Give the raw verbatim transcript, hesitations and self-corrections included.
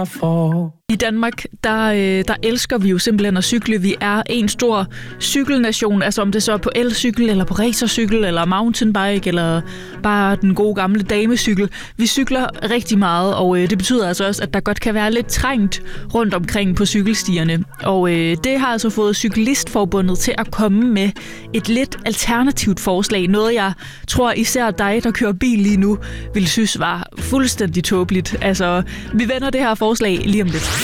jeg får. I Danmark, der, øh, der elsker vi jo simpelthen at cykle. Vi er en stor cykelnation, altså om det så er på elcykel, eller på racercykel, eller mountainbike, eller bare den gode gamle damecykel. Vi cykler rigtig meget, og øh, det betyder altså også, at der godt kan være lidt trængt rundt omkring på cykelstierne. Og øh, det har altså fået Cyklistforbundet til at komme med et lidt alternativt forslag. Noget, jeg tror især dig, der kører bil lige nu, ville synes var fuldstændig tåbeligt. Altså, vi vender det her forslag lige om lidt.